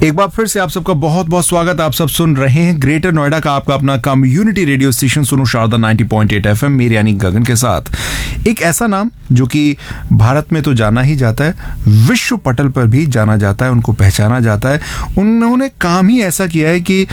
एक बार फिर से आप सबका बहुत बहुत स्वागत। आप सब सुन रहे हैं ग्रेटर नोएडा का आपका अपना कम्युनिटी रेडियो स्टेशन सुनो शारदा 90.8 FM, मेरे यानी गगन के साथ। एक ऐसा नाम जो कि भारत में तो जाना ही जाता है, विश्व पटल पर भी जाना जाता है, उनको पहचाना जाता है। उन्होंने काम ही ऐसा किया है कि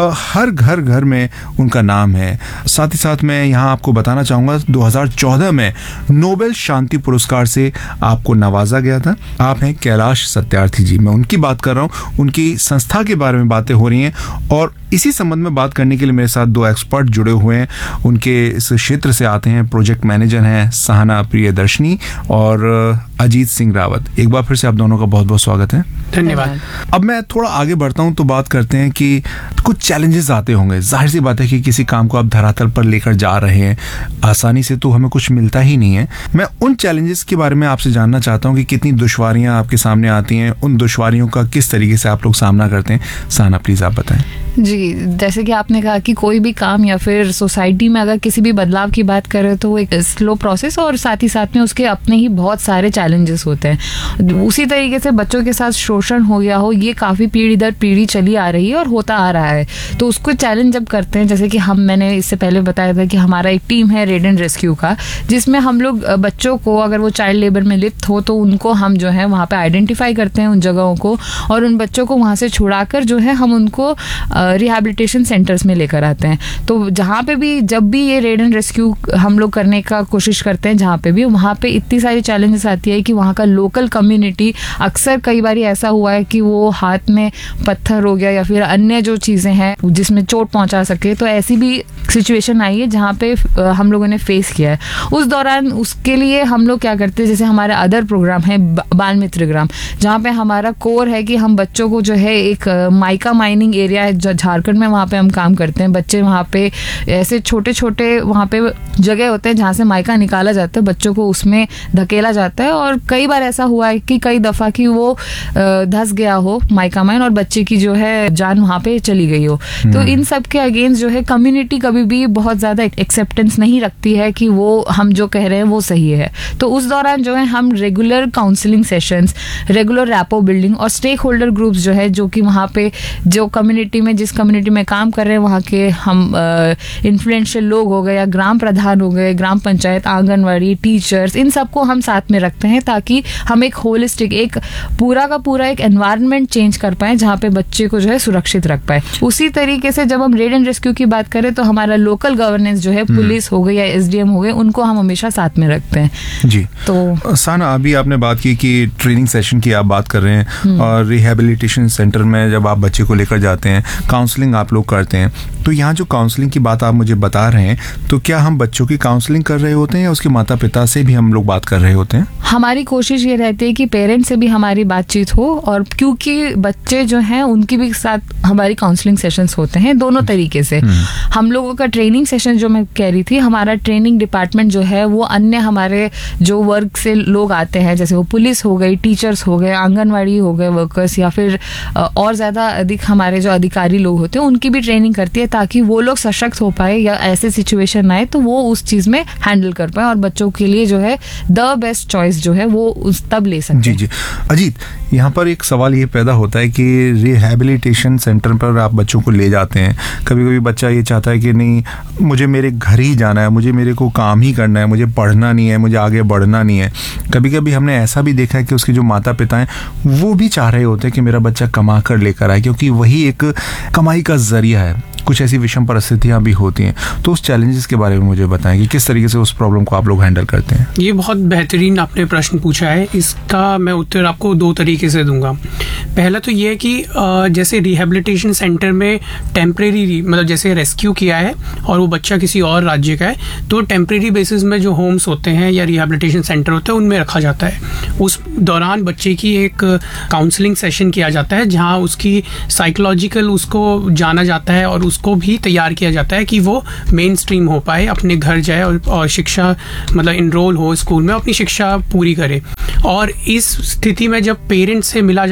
हर घर घर में उनका नाम है। साथ ही साथ मैं यहाँ आपको बताना चाहूँगा 2014 में नोबेल शांति पुरस्कार से आपको नवाजा गया था। आप हैं कैलाश सत्यार्थी जी। मैं उनकी बात कर रहा हूँ, उनकी संस्था के बारे में बातें हो रही हैं और इसी संबंध में बात करने के लिए मेरे साथ दो एक्सपर्ट जुड़े हुए हैं। उनके इस क्षेत्र से आते हैं, प्रोजेक्ट मैनेजर हैं सहना प्रियदर्शनी और अजीत सिंह रावत। एक बार फिर से आप दोनों का बहुत बहुत स्वागत है। धन्यवाद। अब मैं थोड़ा आगे बढ़ता हूं तो बात करते हैं कि कुछ चैलेंजेस आते होंगे। जाहिर सी बात है कि किसी काम को आप धरातल पर लेकर जा रहे हैं, आसानी से तो हमें कुछ मिलता ही नहीं है। मैं उन चैलेंजेस के बारे में आपसे जानना चाहता हूं कि कितनी दुश्वारियां आपके सामने आती हैं, उन दुश्वारियों का किस तरीके से आप लोग सामना करते हैं। सहना प्लीज आप बताएं। जी, जैसे कि आपने कहा कि कोई भी काम या फिर सोसाइटी में अगर किसी भी बदलाव की बात करें तो वो एक स्लो प्रोसेस और साथ ही साथ में उसके अपने ही बहुत सारे चैलेंजेस होते हैं। उसी तरीके से बच्चों के साथ शोषण हो गया हो, ये काफ़ी पीढ़ी दर पीढ़ी चली आ रही है और होता आ रहा है। तो उसको चैलेंज जब करते हैं, जैसे कि मैंने इससे पहले बताया था कि हमारा एक टीम है रेड एंड रेस्क्यू का, जिसमें हम लोग बच्चों को अगर वो चाइल्ड लेबर में लिप्त हो तो उनको हम जो है वहाँ पे आइडेंटिफाई करते हैं उन जगहों को, और उन बच्चों को वहाँ से छुड़ाकर जो है हम उनको रिहैबिलिटेशन सेंटर्स में लेकर आते हैं। तो जहाँ पे भी जब भी ये रेड एंड रेस्क्यू हम लोग करने का कोशिश करते हैं, जहाँ पे भी, वहाँ पे इतनी सारी चैलेंजेस आती है कि वहाँ का लोकल कम्युनिटी, अक्सर कई बार ऐसा हुआ है कि वो हाथ में पत्थर हो गया या फिर अन्य जो चीज़ें हैं जिसमें चोट पहुँचा सके, तो ऐसी भी सिचुएशन आई है जहाँ पे हम लोगों ने फेस किया है। उस दौरान उसके लिए हम लोग क्या करते हैं, जैसे हमारा अदर प्रोग्राम है बाल मित्र ग्राम, जहाँ पे हमारा कोर है कि हम बच्चों को जो है एक माइका माइनिंग एरिया है झारखंड में, वहाँ पे हम काम करते हैं। बच्चे वहाँ पे ऐसे छोटे छोटे वहाँ पे जगह होते हैं जहाँ से माइका निकाला जाता है, बच्चों को उसमें धकेला जाता है और कई बार ऐसा हुआ है कि कई दफ़ा कि वो धंस गया हो माइका माइन और बच्चे की जो है जान वहाँ पे चली गई हो। तो इन सब के अगेंस्ट जो है कम्युनिटी कभी भी बहुत ज़्यादा एक्सेप्टेंस नहीं रखती है कि वो हम जो कह रहे हैं वो सही है। तो उस दौरान जो है हम regular counselling sessions, regular rapport building और स्टेक होल्डर ग्रुप्स जो है, जो कि वहाँ पे जो कम्युनिटी में जिस कम्युनिटी में काम कर रहे हैं वहाँ के हम इन्फ्लुएंशियल लोग हो गए या ग्राम प्रधान हो गए, ग्राम पंचायत, आंगनवाड़ी, टीचर्स, इन सबको हम साथ में रखते हैं ताकि हम एक होलिस्टिक, एक पूरा का पूरा एक एनवायरनमेंट चेंज कर पाए जहाँ पे बच्चे को जो है सुरक्षित रख पाए। उसी तरीके से जब हम रेड एंड रेस्क्यू की बात करें तो हमारा लोकल गवर्नेंस जो है, पुलिस हो गई या SDM हो गए, उनको हम हमेशा साथ में रखते हैं। जी, तो साना अभी आपने बात की कि ट्रेनिंग सेशन की आप बात कर रहे हैं और रिहैबिलिटेशन सेंटर में जब आप बच्चे को लेकर जाते हैं, काउंसलिंग आप लोग करते हैं, तो यहाँ जो काउंसलिंग की बात आप मुझे बता रहे हैं, तो क्या हम बच्चों की काउंसलिंग कर रहे होते हैं या उसके माता पिता से भी हम लोग बात कर रहे होते हैं? हमारी कोशिश ये रहती है कि पेरेंट्स से भी हमारी बातचीत हो, और क्योंकि बच्चे जो हैं उनकी भी साथ हमारी काउंसलिंग सेशंस होते हैं दोनों तरीके से। हम लोगों का ट्रेनिंग सेशन जो मैं कह रही थी, हमारा ट्रेनिंग डिपार्टमेंट जो है वो अन्य हमारे जो वर्ग से लोग आते हैं, जैसे वो पुलिस हो गई, टीचर्स हो गए, आंगनवाड़ी हो गए वर्कर्स, या फिर और ज़्यादा अधिक हमारे जो अधिकारी लोग होते हैं उनकी भी ट्रेनिंग करती है ताकि वो लोग सशक्त हो पाए या ऐसे सिचुएशन आए तो वो उस चीज़ में हैंडल कर पाए और बच्चों के लिए जो है द बेस्ट चॉइस जो है वो उस तब ले सकते हैं। जी। अजीत, यहाँ पर एक सवाल ये पैदा होता है कि रिहैबिलिटेशन सेंटर पर आप बच्चों को ले जाते हैं, कभी कभी बच्चा ये चाहता है कि नहीं, मुझे मेरे घर ही जाना है, मुझे मेरे को काम ही करना है, मुझे पढ़ना नहीं है, मुझे आगे बढ़ना नहीं है। कभी कभी हमने ऐसा भी देखा है कि उसके जो माता पिता हैं वो भी चाह रहे होते हैं कि मेरा बच्चा कमा कर लेकर आए, क्योंकि वही एक कमाई का जरिया है। कुछ ऐसी विषम परिस्थितियां भी होती हैं, तो उस चैलेंजेस के बारे में मुझे बताएं कि किस तरीके से उस प्रॉब्लम को आप लोग हैंडल करते हैं। ये बहुत बेहतरीन आपने प्रश्न पूछा है, इसका मैं उत्तर आपको दो तरीके से दूंगा। पहला तो ये है कि जैसे रिहैबिलिटेशन सेंटर में टेम्परेरी, मतलब जैसे रेस्क्यू किया है और वो बच्चा किसी और राज्य का है, तो टेम्परेरी बेसिस में जो होम्स होते हैं या रिहैबिलिटेशन सेंटर होते हैं उनमें रखा जाता है। उस दौरान बच्चे की एक काउंसलिंग सेशन किया जाता है जहाँ उसकी साइकोलॉजिकल उसको जाना जाता है और उसको भी तैयार किया जाता है कि वो मेन स्ट्रीम हो पाए, अपने घर जाए और शिक्षा, मतलब इनरोल हो स्कूल में, अपनी शिक्षा पूरी करे। और इस स्थिति में जब पेरेंट्स से मिला जाता है,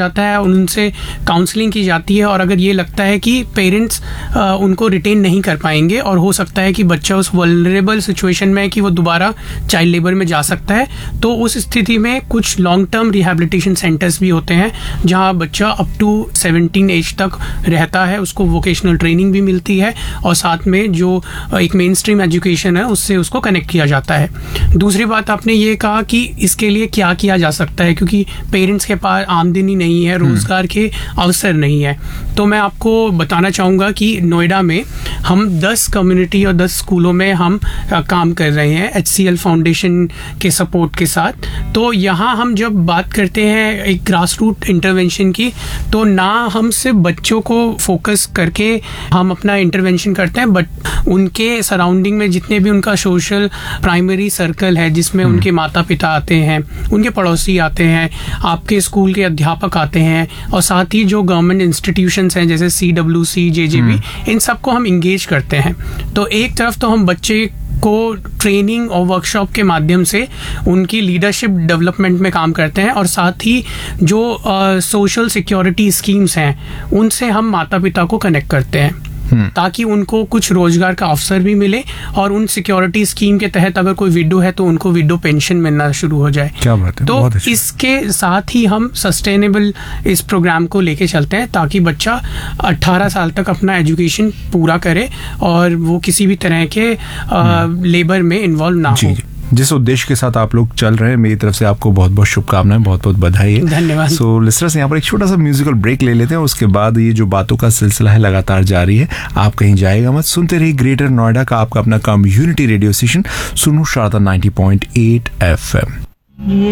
उनसे काउंसलिंग की जाती है, और अगर ये लगता है कि पेरेंट्स उनको रिटेन नहीं कर पाएंगे और हो सकता है कि बच्चा उस वल्नरेबल सिचुएशन में है कि वो दोबारा चाइल्ड लेबर में जा सकता है, तो उस स्थिति में कुछ लॉन्ग टर्म रिहैबिलिटेशन सेंटर्स भी होते हैं जहां बच्चा अप टू 17 एज तक रहता है, उसको वोकेशनल ट्रेनिंग भी मिलती है और साथ में जो एक मेन स्ट्रीम एजुकेशन है उससे उसको कनेक्ट किया जाता है। दूसरी बात आपने ये कहा कि इसके लिए क्या किया जा सकता है, क्योंकि पेरेंट्स के पास आमदनी नहीं है, रोजगार के अवसर नहीं है। तो मैं आपको बताना चाहूँगा कि नोएडा में हम 10 कम्युनिटी और 10 स्कूलों में हम काम कर रहे हैं HCL फाउंडेशन के सपोर्ट के साथ। तो यहाँ हम जब बात करते हैं एक ग्रास रूट इंटरवेंशन की, तो ना हम सिर्फ बच्चों को फोकस करके हम अपना इंटरवेंशन करते हैं, बट उनके सराउंडिंग में जितने भी उनका सोशल प्राइमरी सर्कल है, जिसमें उनके माता पिता आते हैं, उनके पड़ोसी आते हैं, आपके स्कूल के अध्यापक आते हैं, और साथ ही जो गवर्नमेंट इंस्टीट्यूशंस हैं जैसे CWC, JJB, इन सबको हम इंगेज करते हैं। तो एक तरफ तो हम बच्चे को ट्रेनिंग और वर्कशॉप के माध्यम से उनकी लीडरशिप डेवलपमेंट में काम करते हैं, और साथ ही जो सोशल सिक्योरिटी स्कीम्स हैं उनसे हम माता पिता को कनेक्ट करते हैं ताकि उनको कुछ रोजगार का अवसर भी मिले, और उन सिक्योरिटी स्कीम के तहत अगर कोई विडो है तो उनको विडो पेंशन मिलना शुरू हो जाए। क्या बात है, तो बहुत अच्छा। इसके साथ ही हम सस्टेनेबल इस प्रोग्राम को लेके चलते हैं ताकि बच्चा 18 साल तक अपना एजुकेशन पूरा करे और वो किसी भी तरह के लेबर में इन्वॉल्व ना हो। जिस उद्देश्य के साथ आप लोग चल रहे हैं, मेरी तरफ से आपको बहुत बहुत शुभकामनाएं, बहुत बहुत बधाई है। धन्यवाद। सो लिसनर्स, यहाँ पर एक छोटा सा म्यूजिकल ब्रेक ले लेते हैं, उसके बाद ये जो बातों का सिलसिला है लगातार जारी है, आप कहीं जाएगा मत, सुनते रहिए ग्रेटर नोएडा का आपका अपना कम्युनिटी रेडियो स्टेशन सुनो शारदा 90.8 FM।